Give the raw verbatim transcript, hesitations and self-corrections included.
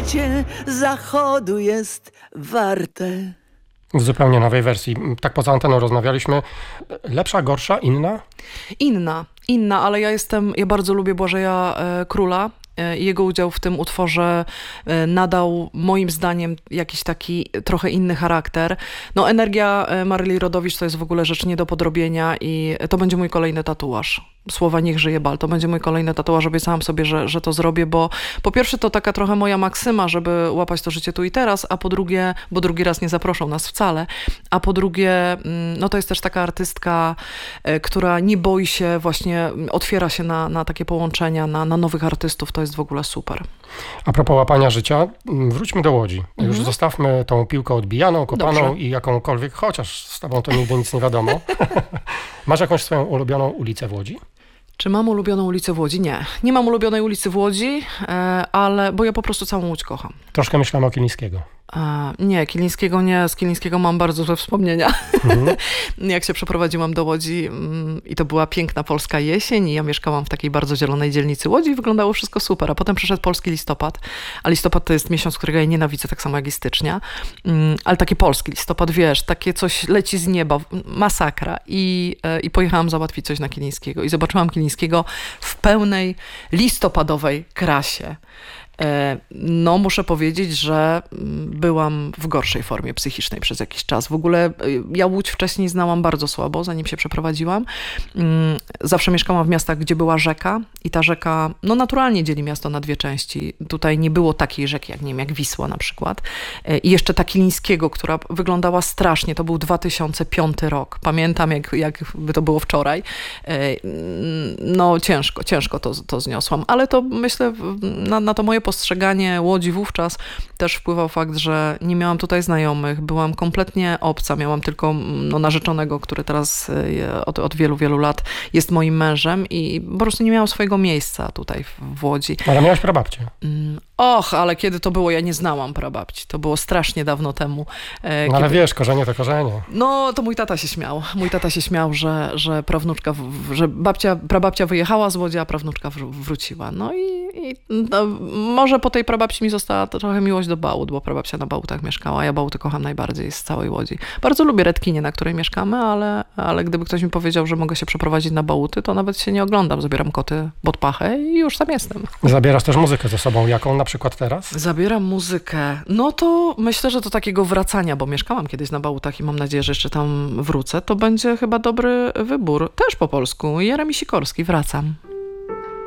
życie zachodu jest warte. W zupełnie nowej wersji. Tak poza anteną rozmawialiśmy. Lepsza, gorsza, inna? Inna, inna, ale ja jestem, ja bardzo lubię Błażeja e, Króla. I jego udział w tym utworze nadał moim zdaniem jakiś taki trochę inny charakter. No energia Maryli Rodowicz to jest w ogóle rzecz nie do podrobienia i to będzie mój kolejny tatuaż. Słowa niech żyje bal. To będzie mój kolejny tatuaż. Obiecałam sobie, że, że to zrobię, bo po pierwsze to taka trochę moja maksyma, żeby łapać to życie tu i teraz, a po drugie, bo drugi raz nie zaproszą nas wcale, a po drugie, no to jest też taka artystka, która nie boi się, właśnie otwiera się na, na takie połączenia, na, na nowych artystów. To jest w ogóle super. A propos łapania życia, wróćmy do Łodzi. Mhm. Już zostawmy tą piłkę odbijaną, kopaną Dobrze. I jakąkolwiek, chociaż z tobą to nigdy nic nie wiadomo. Masz jakąś swoją ulubioną ulicę w Łodzi? Czy mam ulubioną ulicę w Łodzi? Nie. Nie mam ulubionej ulicy w Łodzi, ale, bo ja po prostu całą Łódź kocham. Troszkę myślałem o Kilińskiego. A, nie, Kilińskiego nie. Z Kilińskiego mam bardzo złe wspomnienia. Mhm. Jak się przeprowadziłam do Łodzi i to była piękna polska jesień i ja mieszkałam w takiej bardzo zielonej dzielnicy Łodzi i wyglądało wszystko super. A potem przyszedł polski listopad. A listopad to jest miesiąc, którego ja nienawidzę, tak samo jak i stycznia. Ale taki polski listopad, wiesz, takie coś leci z nieba, masakra. I, i pojechałam załatwić coś na Kilińskiego. I zobaczyłam Kilińskiego w pełnej listopadowej krasie. No, muszę powiedzieć, że byłam w gorszej formie psychicznej przez jakiś czas. W ogóle ja Łódź wcześniej znałam bardzo słabo, zanim się przeprowadziłam. Zawsze mieszkałam w miastach, gdzie była rzeka i ta rzeka, no naturalnie dzieli miasto na dwie części. Tutaj nie było takiej rzeki, jak nie wiem, jak Wisła na przykład. I jeszcze ta Kilińskiego, która wyglądała strasznie. To był dwa tysiące piąty rok. Pamiętam, jak, jakby to było wczoraj. No ciężko, ciężko to, to zniosłam. Ale to myślę, na, na to moje postrzeganie Łodzi wówczas też wpływał fakt, że nie miałam tutaj znajomych, byłam kompletnie obca, miałam tylko no, narzeczonego, który teraz od, od wielu, wielu lat jest moim mężem i po prostu nie miałam swojego miejsca tutaj w Łodzi. Ale miałaś prababcię. Och, ale kiedy to było? Ja nie znałam prababci. To było strasznie dawno temu. No kiedy... ale wiesz, korzenie to korzenie. No, to mój tata się śmiał. Mój tata się śmiał, że, że prawnuczka, że babcia, prababcia wyjechała z Łodzi, a prawnuczka wróciła. No i, i no, może po tej prababci mi została trochę miłość do Bałut, bo prababcia na Bałutach mieszkała. Ja Bałuty kocham najbardziej z całej Łodzi. Bardzo lubię Redkinie, na której mieszkamy, ale, ale gdyby ktoś mi powiedział, że mogę się przeprowadzić na Bałuty, to nawet się nie oglądam. Zabieram koty pod pachę i już tam jestem. Zabierasz też muzykę ze sobą. Jaką na przykład teraz? Zabieram muzykę. No to myślę, że to takiego wracania, bo mieszkałam kiedyś na Bałutach i mam nadzieję, że jeszcze tam wrócę. To będzie chyba dobry wybór. Też po polsku. Jeremi Sikorski. Wracam.